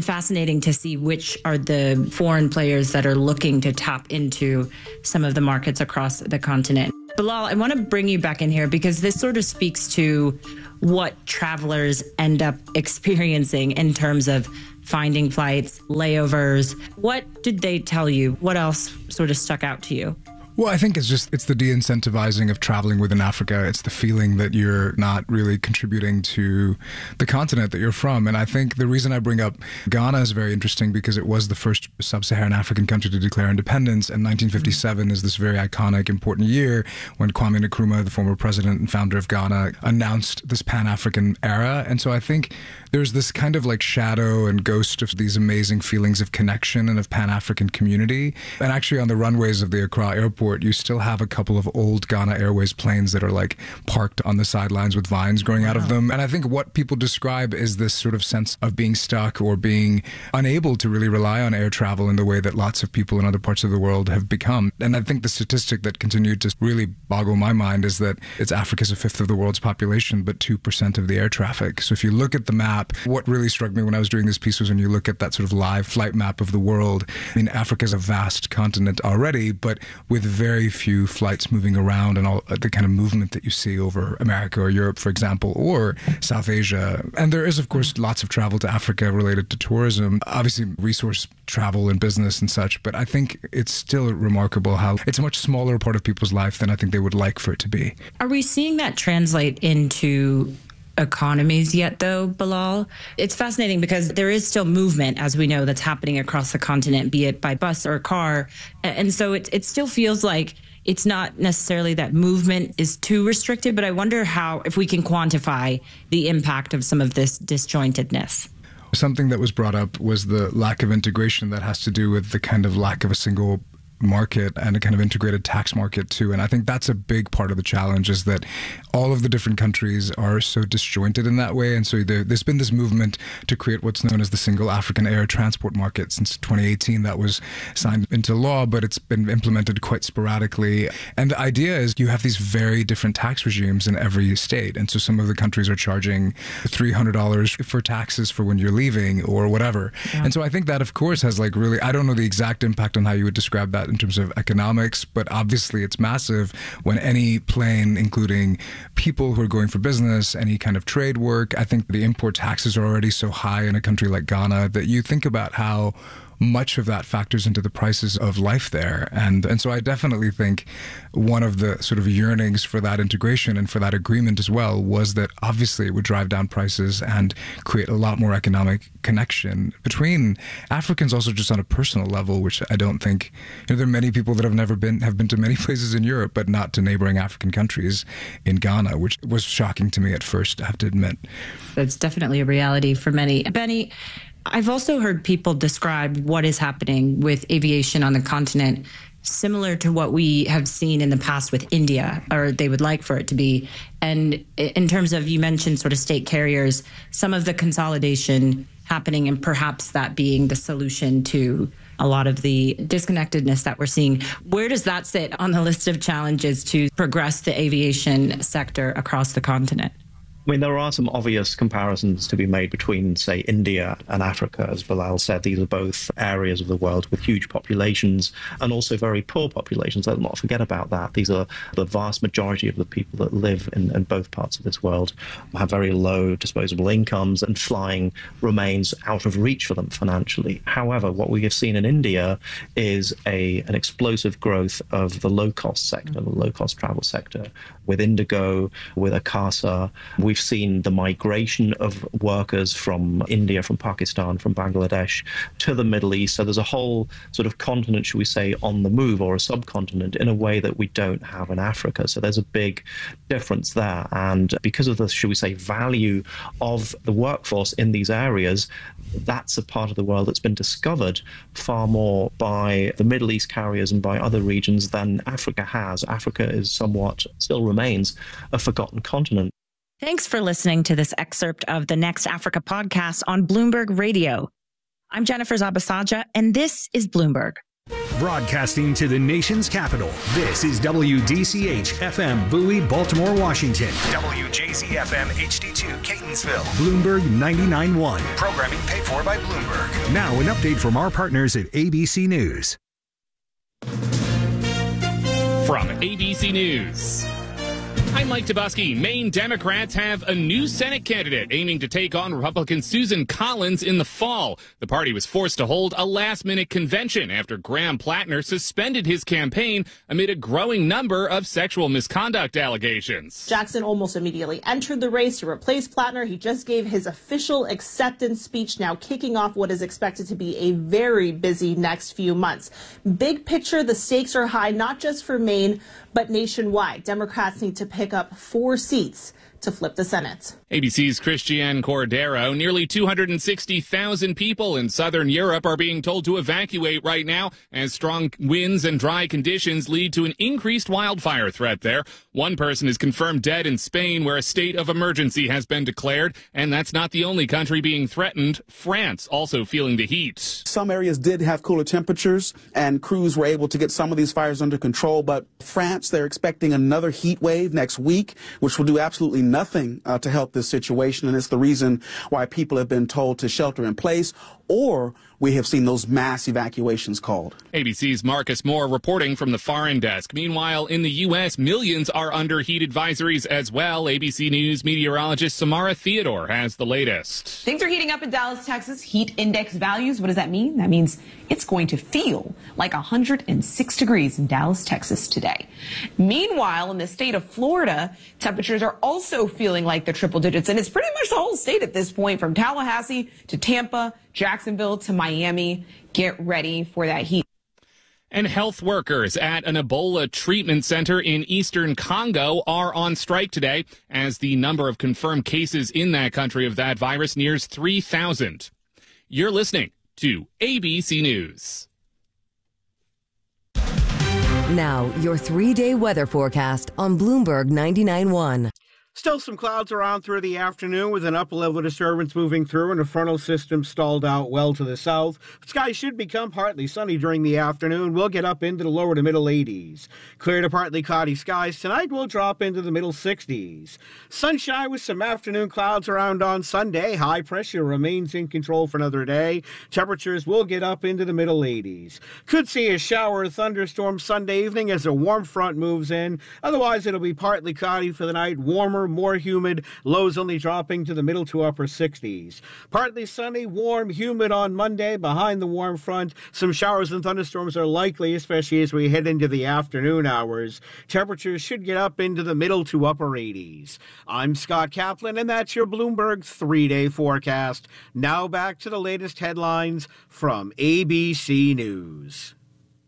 [SPEAKER 17] fascinating to see which are the foreign players that are looking to tap into some of the markets across the continent. Bilal, I want to bring you back in here because this sort of speaks to what travelers end up experiencing in terms of finding flights, layovers. What did they tell you? What else sort of stuck out to you?
[SPEAKER 18] Well, I think it's just, it's the de-incentivizing of traveling within Africa. It's the feeling that you're not really contributing to the continent that you're from. And I think the reason I bring up Ghana is very interesting because it was the first sub-Saharan African country to declare independence. And nineteen fifty-seven is this very iconic, important year when Kwame Nkrumah, the former president and founder of Ghana, announced this Pan-African era. And so I think there's this kind of like shadow and ghost of these amazing feelings of connection and of Pan-African community. And actually on the runways of the Accra airport, you still have a couple of old Ghana Airways planes that are like parked on the sidelines with vines growing wow. out of them. And I think what people describe is this sort of sense of being stuck or being unable to really rely on air travel in the way that lots of people in other parts of the world have become. And I think the statistic that continued to really boggle my mind is that it's Africa's a fifth of the world's population, but two percent of the air traffic. So if you look at the map, what really struck me when I was doing this piece was when you look at that sort of live flight map of the world. I mean, Africa's a vast continent already, but with very few flights moving around and all the kind of movement that you see over America or Europe, for example, or South Asia. And there is, of course, lots of travel to Africa related to tourism, obviously resource travel and business and such. But I think it's still remarkable how it's a much smaller part of people's life than I think they would like for it to be.
[SPEAKER 17] Are we seeing that translate into economies yet, though, Bilal? It's fascinating because there is still movement, as we know, that's happening across the continent, be it by bus or car. And so it, it still feels like it's not necessarily that movement is too restricted, but I wonder how, if we can quantify the impact of some of this disjointedness.
[SPEAKER 18] Something that was brought up was the lack of integration that has to do with the kind of lack of a single market and a kind of integrated tax market too. And I think that's a big part of the challenge, is that all of the different countries are so disjointed in that way. And so there, there's been this movement to create what's known as the single African air transport market. Since twenty eighteen, that was signed into law, but it's been implemented quite sporadically. And the idea is you have these very different tax regimes in every state. And so some of the countries are charging three hundred dollars for taxes for when you're leaving or whatever. Yeah. And so I think that, of course, has like really, I don't know the exact impact on how you would describe that in terms of economics, but obviously it's massive when any plane, including people who are going for business, any kind of trade work, I think the import taxes are already so high in a country like Ghana that you think about how much of that factors into the prices of life there. And and so I definitely think one of the sort of yearnings for that integration and for that agreement as well was that obviously it would drive down prices and create a lot more economic connection between Africans, also just on a personal level, which I don't think, you know, there are many people that have never been, have been to many places in Europe, but not to neighboring African countries in Ghana, which was shocking to me at first, I have to admit.
[SPEAKER 17] That's definitely a reality for many. Benny, I've also heard people describe what is happening with aviation on the continent similar to what we have seen in the past with India, or they would like for it to be. And in terms of, you mentioned sort of state carriers, some of the consolidation happening and perhaps that being the solution to a lot of the disconnectedness that we're seeing. Where does that sit on the list of challenges to progress the aviation sector across the continent?
[SPEAKER 1] I mean, there are some obvious comparisons to be made between, say, India and Africa. As Bilal said, these are both areas of the world with huge populations and also very poor populations. Let's not forget about that. These are the vast majority of the people that live in, in both parts of this world have very low disposable incomes, and flying remains out of reach for them financially. However, what we have seen in India is a an explosive growth of the low-cost sector, the low-cost travel sector, with Indigo, with Akasa. We've seen the migration of workers from India, from Pakistan, from Bangladesh to the Middle East. So there's a whole sort of continent, should we say, on the move, or a subcontinent, in a way that we don't have in Africa. So there's a big difference there. And because of the, should we say, value of the workforce in these areas, that's a part of the world that's been discovered far more by the Middle East carriers and by other regions than Africa has. Africa is somewhat, still remains, a forgotten continent.
[SPEAKER 17] Thanks for listening to this excerpt of the Next Africa podcast on Bloomberg Radio. I'm Jennifer Zabasaja, and this is Bloomberg.
[SPEAKER 2] Broadcasting to the nation's capital, this is W D C H F M Bowie, Baltimore, Washington. W J Z F M H D two Catonsville. Bloomberg ninety-nine point one. Programming paid for by Bloomberg. Now an update from our partners at A B C News.
[SPEAKER 4] From A B C News, I'm Mike Tobusky. Maine Democrats have a new Senate candidate aiming to take on Republican Susan Collins in the fall. The party was forced to hold a last-minute convention after Graham Plattner suspended his campaign amid a growing number of sexual misconduct allegations.
[SPEAKER 6] Jackson almost immediately entered the race to replace Plattner. He just gave his official acceptance speech, now kicking off what is expected to be a very busy next few months. Big picture, the stakes are high, not just for Maine, but nationwide. Democrats need to pick up four seats to flip the Senate.
[SPEAKER 4] A B C's Christiane Cordero. Nearly two hundred sixty thousand people in southern Europe are being told to evacuate right now as strong winds and dry conditions lead to an increased wildfire threat there. One person is confirmed dead in Spain, where a state of emergency has been declared. And that's not the only country being threatened. France also feeling the heat.
[SPEAKER 7] Some areas did have cooler temperatures, and crews were able to get some of these fires under control. But France, they're expecting another heat wave next week, which will do absolutely nothing uh, to help this situation. And it's the reason why people have been told to shelter in place, or we have seen those mass evacuations called.
[SPEAKER 4] A B C's Marcus Moore reporting from the Foreign Desk. Meanwhile, in the U S, millions are under heat advisories as well. A B C News meteorologist Samara Theodore has the latest.
[SPEAKER 8] Things are heating up in Dallas, Texas. Heat index values. What does that mean? That means it's going to feel like one hundred six degrees in Dallas, Texas today. Meanwhile, in the state of Florida, temperatures are also feeling like the triple digits. And it's pretty much the whole state at this point, from Tallahassee to Tampa, Jacksonville to Miami. Get ready for that heat.
[SPEAKER 4] And health workers at an Ebola treatment center in eastern Congo are on strike today as the number of confirmed cases in that country of that virus nears three thousand. You're listening to A B C News.
[SPEAKER 3] Now, your three-day weather forecast on Bloomberg ninety-nine point one.
[SPEAKER 12] Still some clouds around through the afternoon with an upper-level disturbance moving through and a frontal system stalled out well to the south. Skies should become partly sunny during the afternoon. We'll get up into the lower to middle eighties. Clear to partly cloudy skies tonight will drop into the middle sixties. Sunshine with some afternoon clouds around on Sunday. High pressure remains in control for another day. Temperatures will get up into the middle eighties. Could see a shower or thunderstorm Sunday evening as a warm front moves in. Otherwise, it'll be partly cloudy for the night, warmer, more humid, lows only dropping to the middle to upper sixties. Partly sunny, warm, humid on Monday behind the warm front. Some showers and thunderstorms are likely, especially as we head into the afternoon hours. Temperatures should get up into the middle to upper eighties. I'm Scott Kaplan, and that's your Bloomberg three-day forecast. Now back to the latest headlines from A B C News.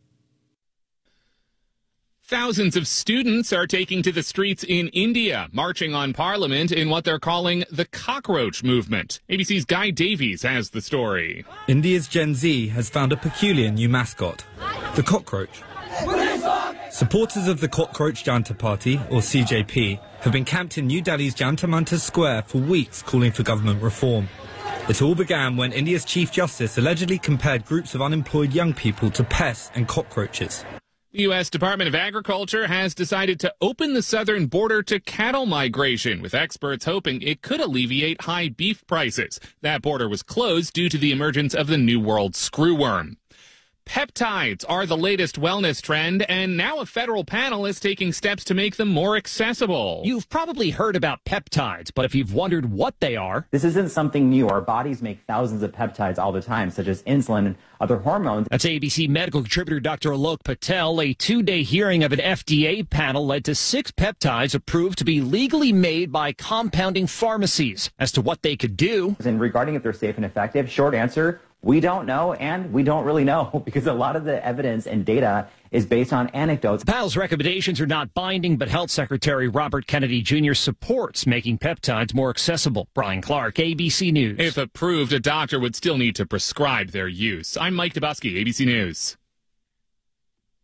[SPEAKER 4] Thousands of students are taking to the streets in India, marching on Parliament in what they're calling the cockroach movement. A B C's Guy Davies has the story.
[SPEAKER 10] India's Gen Z has found a peculiar new mascot, the cockroach. Supporters of the Cockroach Janta Party, or C J P, have been camped in New Delhi's Jantar Mantar Square for weeks calling for government reform. It all began when India's Chief Justice allegedly compared groups of unemployed young people to pests and cockroaches.
[SPEAKER 4] The U S Department of Agriculture has decided to open the southern border to cattle migration, with experts hoping it could alleviate high beef prices. That border was closed due to the emergence of the New World screwworm. Peptides are the latest wellness trend, and now a federal panel is taking steps to make them more accessible.
[SPEAKER 11] You've probably heard about peptides, but if you've wondered what they are...
[SPEAKER 19] This isn't something new. Our bodies make thousands of peptides all the time, such as insulin and other hormones.
[SPEAKER 11] That's A B C medical contributor Doctor Alok Patel. A two-day hearing of an F D A panel led to six peptides approved to be legally made by compounding pharmacies. As to what they could do...
[SPEAKER 19] And regarding if they're safe and effective, short answer... we don't know, and we don't really know, because a lot of the evidence and data is based on anecdotes.
[SPEAKER 11] The panel's recommendations are not binding, but Health Secretary Robert Kennedy Junior supports making peptides more accessible. Brian Clark, A B C News.
[SPEAKER 4] If approved, a doctor would still need to prescribe their use. I'm Mike Tobusky, A B C News.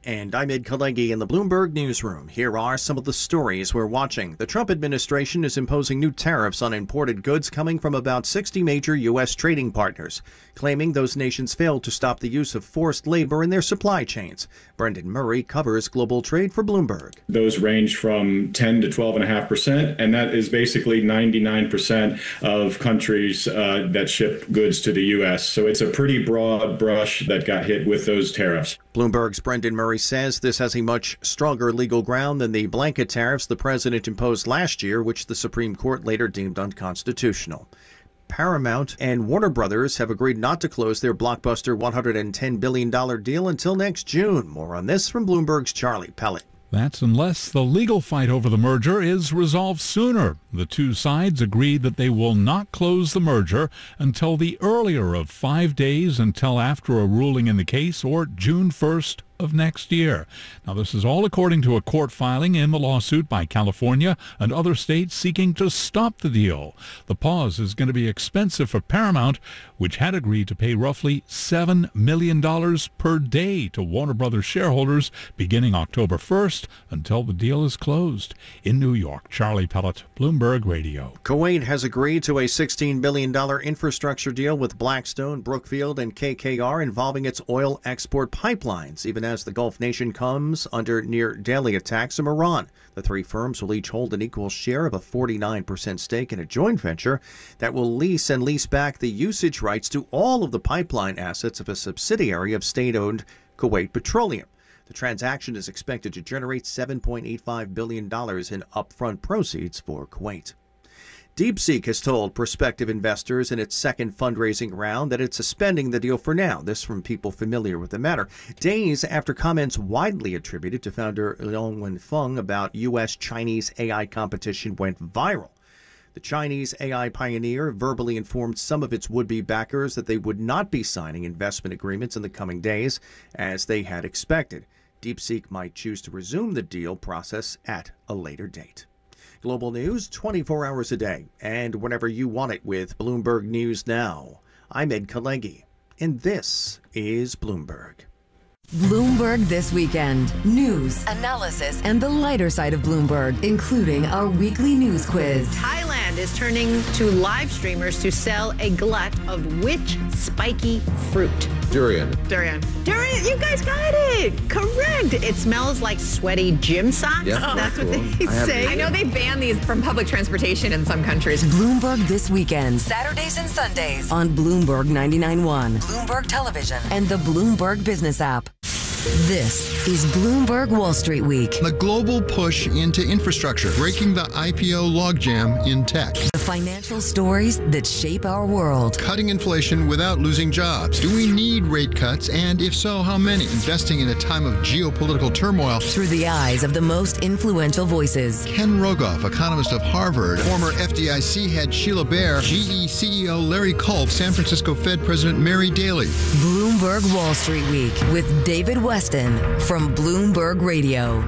[SPEAKER 5] And I'm Ed Kalegi in the Bloomberg Newsroom. Here are some of the stories we're watching. The Trump administration is imposing new tariffs on imported goods coming from about sixty major U S trading partners, claiming those nations failed to stop the use of forced labor in their supply chains. Brendan Murray covers global trade for Bloomberg.
[SPEAKER 20] Those range from ten to twelve point five percent, and that is basically ninety-nine percent of countries uh, that ship goods to the U S. So it's a pretty broad brush that got hit with those tariffs.
[SPEAKER 5] Bloomberg's Brendan Murray says this has a much stronger legal ground than the blanket tariffs the president imposed last year, which the Supreme Court later deemed unconstitutional. Paramount and Warner Brothers have agreed not to close their blockbuster one hundred ten billion dollars deal until next June. More on this from Bloomberg's Charlie Pellet.
[SPEAKER 21] That's unless the legal fight over the merger is resolved sooner. The two sides agreed that they will not close the merger until the earlier of five days until after a ruling in the case, or June first of next year. Now, this is all according to a court filing in the lawsuit by California and other states seeking to stop the deal. The pause is going to be expensive for Paramount, which had agreed to pay roughly seven million dollars per day to Warner Brothers shareholders beginning October first until the deal is closed. In New York, Charlie Pellet, Bloomberg Radio.
[SPEAKER 5] Kuwait has agreed to a sixteen billion dollars infrastructure deal with Blackstone, Brookfield, and K K R involving its oil export pipelines, even as the Gulf nation comes under near-daily attacks from Iran. The three firms will each hold an equal share of a forty-nine percent stake in a joint venture that will lease and lease back the usage rights to all of the pipeline assets of a subsidiary of state-owned Kuwait Petroleum. The transaction is expected to generate seven point eight five billion dollars in upfront proceeds for Kuwait. DeepSeek has told prospective investors in its second fundraising round that it's suspending the deal for now. This from people familiar with the matter, days after comments widely attributed to founder Liang Wenfeng about U S-Chinese A I competition went viral. The Chinese A I pioneer verbally informed some of its would-be backers that they would not be signing investment agreements in the coming days, as they had expected. DeepSeek might choose to resume the deal process at a later date. Global news twenty-four hours a day, and whenever you want it with Bloomberg News Now. I'm Ed Kalegi, and this is Bloomberg.
[SPEAKER 3] Bloomberg This Weekend. News, analysis, and the lighter side of Bloomberg, including our weekly news quiz.
[SPEAKER 20] Thailand is turning to live streamers to sell a glut of which spiky fruit?
[SPEAKER 22] Durian.
[SPEAKER 20] Durian. Durian, you guys got it. Correct. It smells like sweaty gym socks.
[SPEAKER 22] Yeah,
[SPEAKER 20] that's
[SPEAKER 22] cool.
[SPEAKER 20] what they
[SPEAKER 22] I
[SPEAKER 20] say. I know they ban these from public transportation in some countries.
[SPEAKER 3] Bloomberg This Weekend. Saturdays and Sundays on Bloomberg ninety-nine point one, Bloomberg Television, and the Bloomberg Business app. This is Bloomberg Wall Street Week.
[SPEAKER 23] The global push into infrastructure, breaking the I P O logjam in tech.
[SPEAKER 3] The financial stories that shape our world.
[SPEAKER 23] Cutting inflation without losing jobs. Do we need rate cuts? And if so, how many? Investing in a time of geopolitical turmoil.
[SPEAKER 3] Through the eyes of the most influential voices.
[SPEAKER 23] Ken Rogoff, economist of Harvard. Former F D I C head Sheila Bair. G E C E O Larry Culp. San Francisco Fed President Mary Daly.
[SPEAKER 3] Bloomberg Wall Street Week with David Weston from Bloomberg Radio.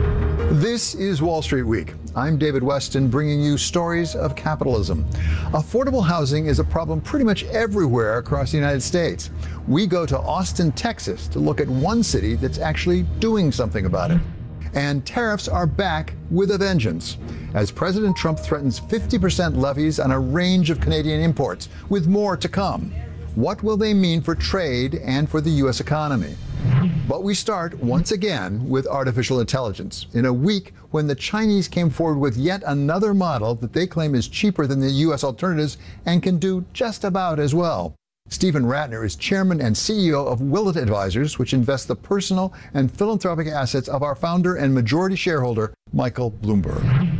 [SPEAKER 23] This is Wall Street Week. I'm David Weston, bringing you stories of capitalism. Affordable housing is a problem pretty much everywhere across the United States. We go to Austin, Texas, to look at one city that's actually doing something about it. And tariffs are back with a vengeance, as President Trump threatens fifty percent levies on a range of Canadian imports, with more to come. What will they mean for trade and for the U S economy? But we start once again with artificial intelligence, in a week when the Chinese came forward with yet another model that they claim is cheaper than the U S alternatives and can do just about as well. Stephen Ratner is chairman and C E O of Willett Advisors, which invests the personal and philanthropic assets of our founder and majority shareholder, Michael Bloomberg.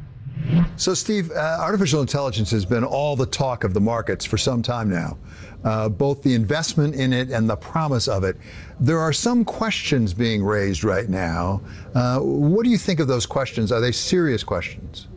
[SPEAKER 23] So, Steve, uh, artificial intelligence has been all the talk of the markets for some time now, uh, both the investment in it and the promise of it. There are some questions being raised right now. Uh, what do you think of those questions? Are they serious questions?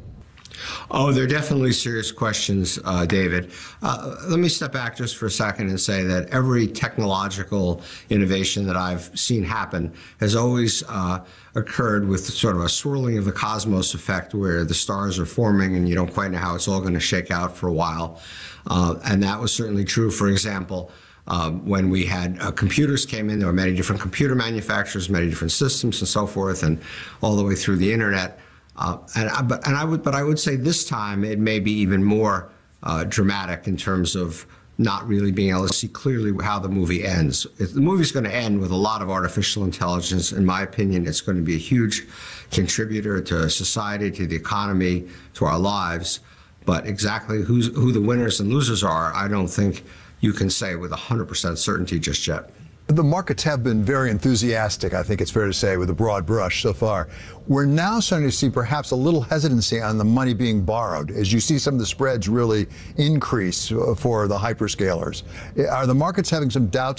[SPEAKER 25] Oh, they're definitely serious questions, uh, David. Uh, let me step back just for a second and say that every technological innovation that I've seen happen has always uh, occurred with sort of a swirling of the cosmos effect, where the stars are forming and you don't quite know how it's all going to shake out for a while. Uh, and that was certainly true, for example, Um, when we had uh, computers came in, there were many different computer manufacturers, many different systems and so forth, and all the way through the internet. Uh, and, I, but, and I would, but I would say this time it may be even more uh, dramatic in terms of not really being able to see clearly how the movie ends. If the movie's going to end with a lot of artificial intelligence. In my opinion, it's going to be a huge contributor to society, to the economy, to our lives. But exactly who's, who the winners and losers are, I don't think you can say with one hundred percent certainty just yet.
[SPEAKER 23] The markets have been very enthusiastic, I think it's fair to say, with a broad brush so far. We're now starting to see perhaps a little hesitancy on the money being borrowed as you see some of the spreads really increase for the hyperscalers. Are the markets having some doubts